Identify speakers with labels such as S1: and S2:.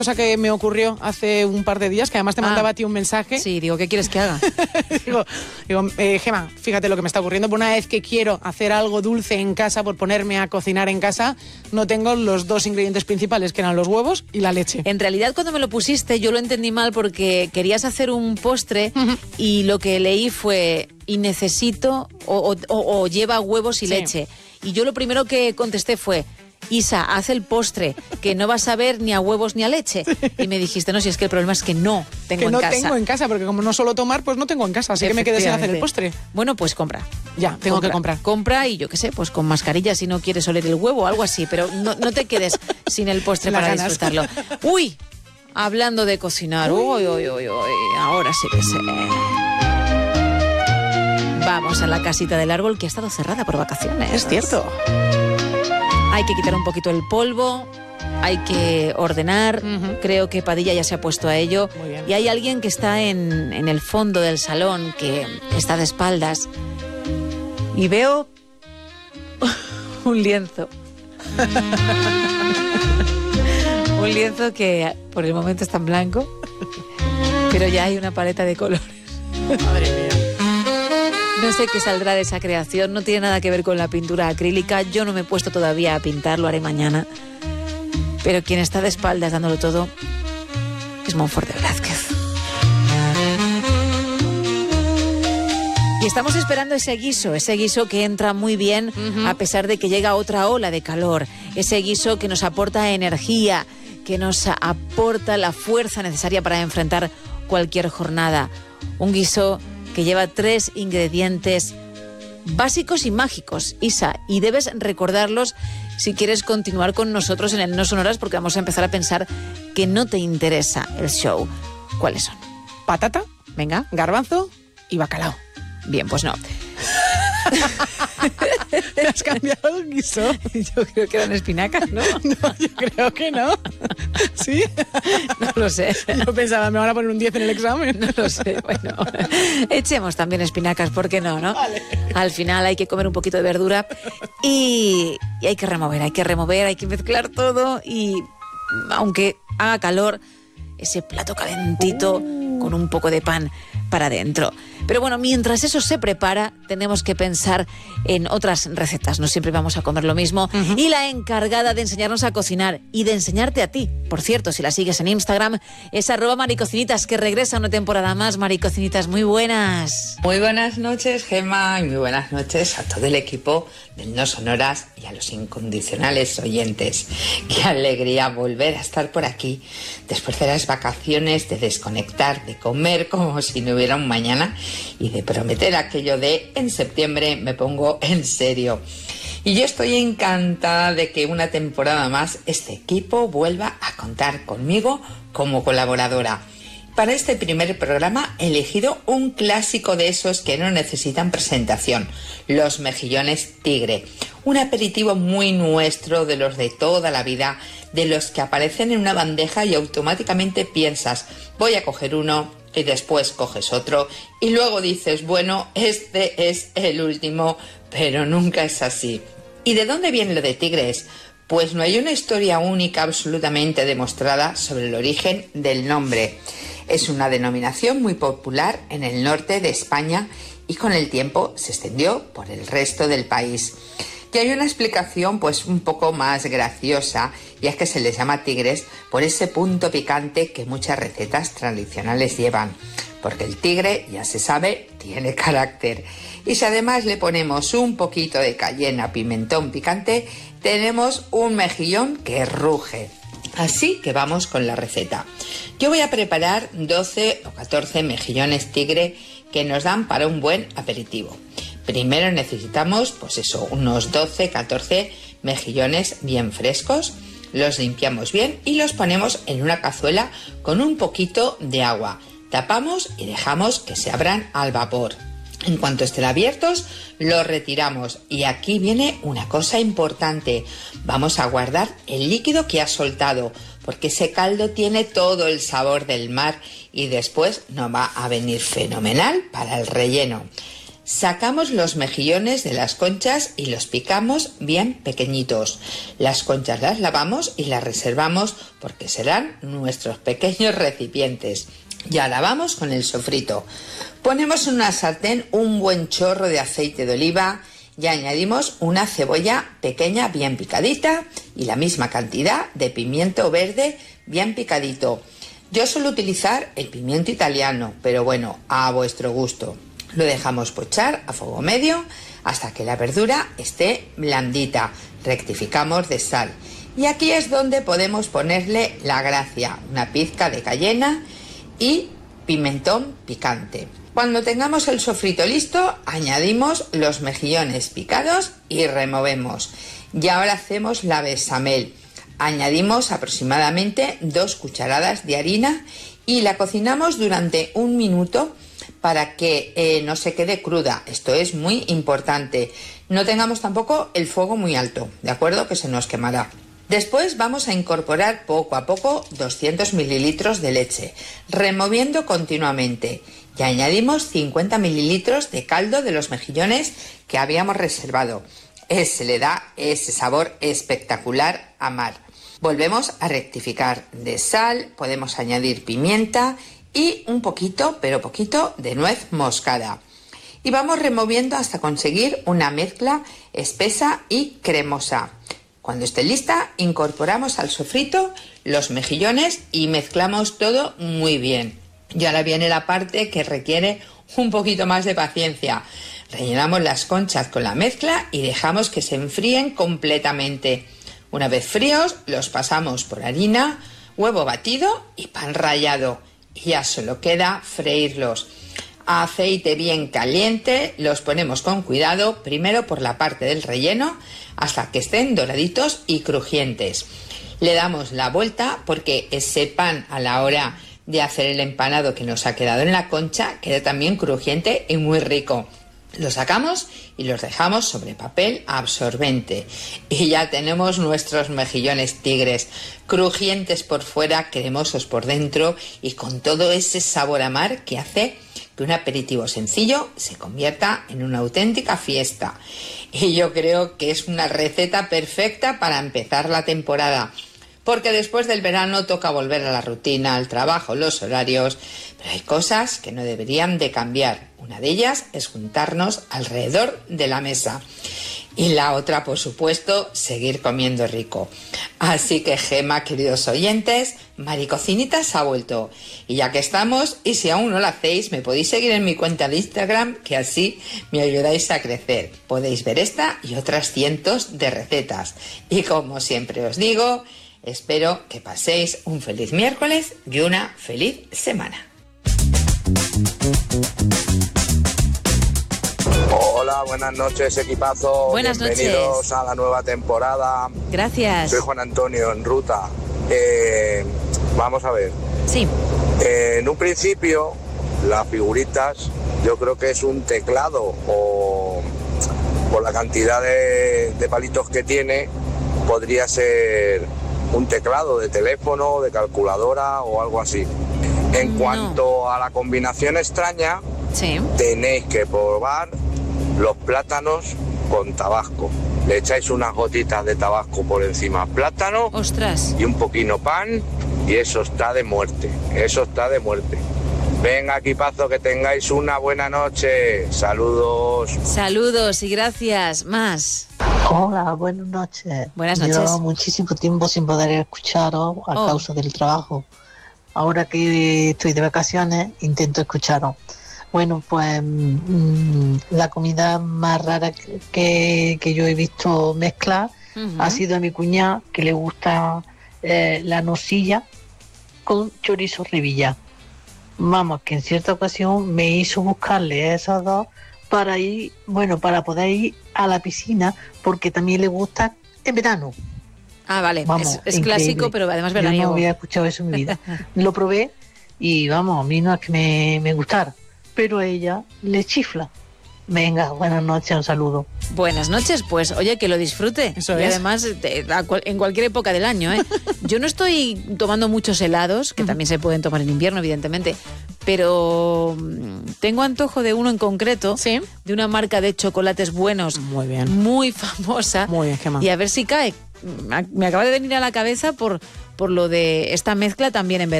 S1: cosa que me ocurrió hace un par de días, que además te mandaba a ti un mensaje.
S2: Sí, digo, ¿qué quieres que haga?
S1: digo, Gemma, fíjate lo que me está ocurriendo. Por una vez que quiero hacer algo dulce en casa, por ponerme a cocinar en casa, no tengo los dos ingredientes principales, que eran los huevos y la leche.
S2: En realidad, cuando me lo pusiste, yo lo entendí mal porque querías hacer un postre y lo que leí fue, y necesito, o lleva huevos y leche. Y yo lo primero que contesté fue, Isa, haz el postre, que no vas a ver ni a huevos ni a leche. Y me dijiste, no, si es que el problema es que no tengo en casa.
S1: Que no tengo en casa, porque como no suelo tomar, pues no tengo en casa, así que me quedé sin hacer el postre.
S2: Bueno, pues compra.
S1: Ya, tengo que comprar.
S2: Compra y yo qué sé, pues con mascarilla si no quieres oler el huevo o algo así, pero no te quedes sin el postre para disfrutarlo. ¡Uy! Hablando de cocinar, uy, ahora sí que sé. Vamos a la casita del árbol que ha estado cerrada por vacaciones.
S1: Es cierto.
S2: Hay que quitar un poquito el polvo, hay que ordenar. Creo que Padilla ya se ha puesto a ello.
S1: Muy bien.
S2: Y hay alguien que está en el fondo del salón, que está de espaldas. Y veo un lienzo. Un lienzo que por el momento está en blanco, pero ya hay una paleta de colores.
S1: Madre mía.
S2: No sé qué saldrá de esa creación, no tiene nada que ver con la pintura acrílica. Yo no me he puesto todavía a pintar, lo haré mañana. Pero quien está de espaldas dándolo todo es Monfort de Velázquez. Y estamos esperando ese guiso que entra muy bien a pesar de que llega otra ola de calor. Ese guiso que nos aporta energía, que nos aporta la fuerza necesaria para enfrentar cualquier jornada. Un guiso que lleva 3 ingredientes básicos y mágicos, Isa, y debes recordarlos si quieres continuar con nosotros en el No Sonoras, porque vamos a empezar a pensar que no te interesa el show. ¿Cuáles son?
S1: Patata,
S2: Venga.
S1: garbanzo y bacalao.
S2: Bien, pues no.
S1: ¿Me has cambiado el guiso?
S2: Yo creo que eran espinacas, ¿no?
S1: No, yo creo que no. ¿Sí?
S2: No lo sé.
S1: No pensaba, me van a poner un 10 en el examen.
S2: No lo sé, bueno. Echemos también espinacas, ¿por qué no, no?
S1: Vale.
S2: Al final hay que comer un poquito de verdura y hay que remover, hay que mezclar todo y aunque haga calor, ese plato calentito con un poco de pan para adentro. Pero bueno, mientras eso se prepara, tenemos que pensar en otras recetas. No siempre vamos a comer lo mismo. Y la encargada de enseñarnos a cocinar y de enseñarte a ti, por cierto, si la sigues en Instagram, es @maricocinitas, que regresa una temporada más. Maricocinitas, muy buenas.
S3: Muy buenas noches, Gemma, y muy buenas noches a todo el equipo del No Sonoras y a los incondicionales oyentes. Qué alegría volver a estar por aquí después de las vacaciones, de desconectar, de comer como si no hubiera un mañana y de prometer aquello de en septiembre me pongo en serio. Y yo estoy encantada de que una temporada más este equipo vuelva a contar conmigo como colaboradora. Para este primer programa he elegido un clásico de esos que no necesitan presentación, los mejillones tigre. Un aperitivo muy nuestro, de los de toda la vida, de los que aparecen en una bandeja y automáticamente piensas, voy a coger uno, y después coges otro y luego dices, bueno, este es el último, pero nunca es así. ¿Y de dónde viene lo de tigres? Pues no hay una historia única absolutamente demostrada sobre el origen del nombre. Es una denominación muy popular en el norte de España y con el tiempo se extendió por el resto del país. Y hay una explicación pues un poco más graciosa, y es que se les llama tigres por ese punto picante que muchas recetas tradicionales llevan, porque el tigre, ya se sabe, tiene carácter. Y si además le ponemos un poquito de cayena, pimentón picante, tenemos un mejillón que ruge. Así que vamos con la receta. Yo voy a preparar 12 o 14 mejillones tigre que nos dan para un buen aperitivo. Primero necesitamos, pues eso, unos 12-14 mejillones bien frescos. Los limpiamos bien y los ponemos en una cazuela con un poquito de agua. Tapamos y dejamos que se abran al vapor. En cuanto estén abiertos, los retiramos. Y aquí viene una cosa importante. Vamos a guardar el líquido que ha soltado, porque ese caldo tiene todo el sabor del mar y después nos va a venir fenomenal para el relleno. Sacamos los mejillones de las conchas y los picamos bien pequeñitos. Las conchas las lavamos y las reservamos porque serán nuestros pequeños recipientes. Ya la vamos con el sofrito. Ponemos en una sartén un buen chorro de aceite de oliva y añadimos una cebolla pequeña bien picadita y la misma cantidad de pimiento verde bien picadito. Yo suelo utilizar el pimiento italiano, pero bueno, a vuestro gusto. Lo dejamos pochar a fuego medio hasta que la verdura esté blandita. Rectificamos de sal. Y aquí es donde podemos ponerle la gracia, una pizca de cayena y pimentón picante. Cuando tengamos el sofrito listo, añadimos los mejillones picados y removemos. Y ahora hacemos la bechamel. Añadimos aproximadamente 2 cucharadas de harina y la cocinamos durante 1 minuto para que no se quede cruda. Esto es muy importante. No tengamos tampoco el fuego muy alto, ¿de acuerdo? Que se nos quemará. Después vamos a incorporar poco a poco 200 mililitros de leche, removiendo continuamente. Y añadimos 50 mililitros de caldo de los mejillones que habíamos reservado. Se le da ese sabor espectacular a mar. Volvemos a rectificar de sal, podemos añadir pimienta y un poquito, pero poquito, de nuez moscada. Y vamos removiendo hasta conseguir una mezcla espesa y cremosa. Cuando esté lista, incorporamos al sofrito los mejillones y mezclamos todo muy bien. Y ahora viene la parte que requiere un poquito más de paciencia. Rellenamos las conchas con la mezcla y dejamos que se enfríen completamente. Una vez fríos, los pasamos por harina, huevo batido y pan rallado. Y ya solo queda freírlos. A aceite bien caliente, los ponemos con cuidado, primero por la parte del relleno, hasta que estén doraditos y crujientes. Le damos la vuelta porque ese pan, a la hora de hacer el empanado que nos ha quedado en la concha, queda también crujiente y muy rico. Los sacamos y los dejamos sobre papel absorbente. Y ya tenemos nuestros mejillones tigres, crujientes por fuera, cremosos por dentro y con todo ese sabor a mar que hace que un aperitivo sencillo se convierta en una auténtica fiesta. Y yo creo que es una receta perfecta para empezar la temporada. Porque después del verano toca volver a la rutina, al trabajo, los horarios, pero hay cosas que no deberían de cambiar. Una de ellas es juntarnos alrededor de la mesa. Y la otra, por supuesto, seguir comiendo rico. Así que, Gema, queridos oyentes, Maricocinitas ha vuelto. Y ya que estamos, y si aún no lo hacéis, me podéis seguir en mi cuenta de Instagram, que así me ayudáis a crecer. Podéis ver esta y otras cientos de recetas. Y como siempre os digo, espero que paséis un feliz miércoles y una feliz semana.
S4: Hola, buenas noches, equipazo.
S2: Buenas
S4: Bienvenidos
S2: noches.
S4: a la nueva temporada.
S2: Gracias.
S4: Soy Juan Antonio, en ruta. Vamos a ver.
S2: Sí.
S4: En un principio, las figuritas, yo creo que es un teclado o por la cantidad de palitos que tiene, podría ser un teclado de teléfono, de calculadora o algo así. En cuanto a la combinación extraña,
S2: Sí.
S4: tenéis que probar los plátanos con tabasco. Le echáis unas gotitas de tabasco por encima, plátano
S2: Ostras.
S4: y un poquito pan, y eso está de muerte, eso está de muerte. Venga, equipazo, que tengáis una buena noche. Saludos.
S2: Saludos y gracias. Más.
S5: Hola, buenas noches.
S2: Buenas noches.
S5: Llevo muchísimo tiempo sin poder escucharos a causa del trabajo. Ahora que estoy de vacaciones, intento escucharos. Bueno, pues la comida más rara que yo he visto mezclar ha sido a mi cuñada, que le gusta la nocilla con chorizo revilla. Vamos, que en cierta ocasión me hizo buscarle esas dos para ir, bueno, para poder ir a la piscina, porque también le gusta en verano.
S2: Ah, vale.
S5: Vamos,
S2: es
S5: increíble.
S2: clásico, pero además
S5: Yo
S2: veraniego.
S5: no había escuchado eso en mi vida. Lo probé y vamos, a mí no es que me gustara, pero a ella le chifla. Venga, buenas noches, un saludo.
S2: Buenas noches, pues oye, que lo disfrute.
S1: Eso
S2: y
S1: es.
S2: además, en cualquier época del año, ¿eh? Yo no estoy tomando muchos helados, que también se pueden tomar en invierno, evidentemente, pero tengo antojo de uno en concreto,
S1: ¿Sí?
S2: de una marca de chocolates buenos,
S1: Muy bien.
S2: muy famosa.
S1: Muy bien, Gemma.
S2: Y a ver si cae. Me acaba de venir a la cabeza por lo de esta mezcla también en verano.